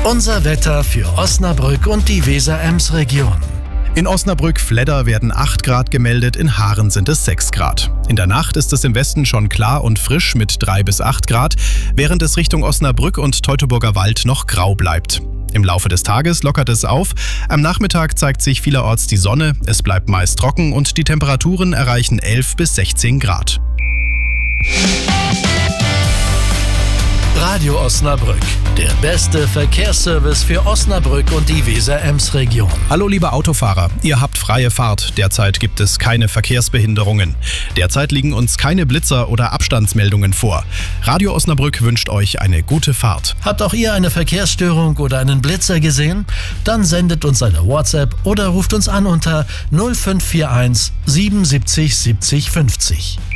Unser Wetter für Osnabrück und die Weser-Ems-Region. In Osnabrück-Fledder werden 8 Grad gemeldet, in Haaren sind es 6 Grad. In der Nacht ist es im Westen schon klar und frisch mit 3 bis 8 Grad, während es Richtung Osnabrück und Teutoburger Wald noch grau bleibt. Im Laufe des Tages lockert es auf. Am Nachmittag zeigt sich vielerorts die Sonne, es bleibt meist trocken und die Temperaturen erreichen 11 bis 16 Grad. Radio Osnabrück, der beste Verkehrsservice für Osnabrück und die Weser-Ems-Region. Hallo liebe Autofahrer, ihr habt freie Fahrt. Derzeit gibt es keine Verkehrsbehinderungen. Derzeit liegen uns keine Blitzer oder Abstandsmeldungen vor. Radio Osnabrück wünscht euch eine gute Fahrt. Habt auch ihr eine Verkehrsstörung oder einen Blitzer gesehen? Dann sendet uns eine WhatsApp oder ruft uns an unter 0541 77 70 50.